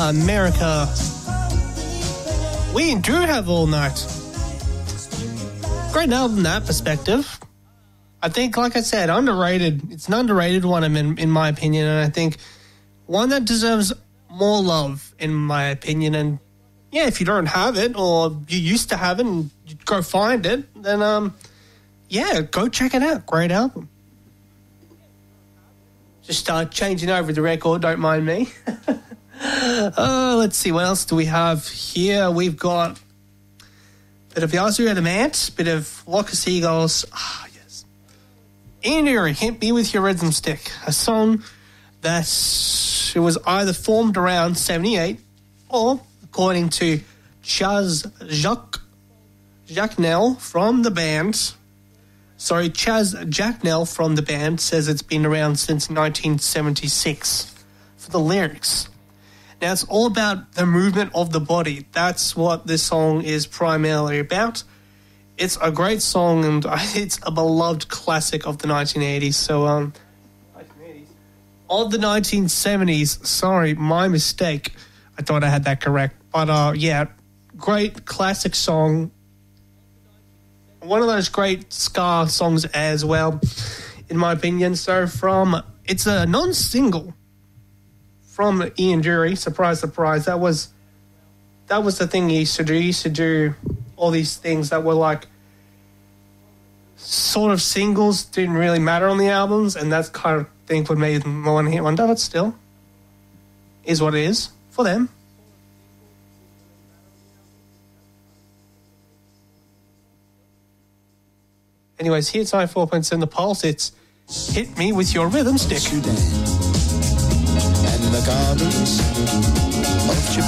America. We do have All Night. Great album in that perspective. I think, like I said, underrated. It's an underrated one in my opinion, and I think one that deserves more love in my opinion. And yeah, if you don't have it or you used to have it and you go find it, then yeah, go check it out. Great album. Just start changing over the record, don't mind me. Let's see, what else do we have here? We've got a bit of Yazoo and the Ants, bit of Flock of Seagulls. Ah, yes. Ian Dury, Hit Me With Your Rhythm Stick, a song that it was either formed around 78 or, according to Chaz Jacnell from the band, Chaz Jacnell from the band says it's been around since 1976 for the lyrics. Now, it's all about the movement of the body. That's what this song is primarily about. It's a great song, and it's a beloved classic of the 1980s. So, 1980s? Of the 1970s. Sorry, my mistake. I thought I had that correct. But, yeah, great classic song. One of those great ska songs as well, in my opinion. So, it's a non-single from Ian Dury. Surprise, surprise. That was the thing he used to do. He used to do all these things that were like sort of singles, didn't really matter on the albums, and that kind of thing would make them one hit wonder, but still is what it is for them. Anyways, here it's 94.7 The Pulse. It's Hit Me With Your Rhythm Stick. And the gardens of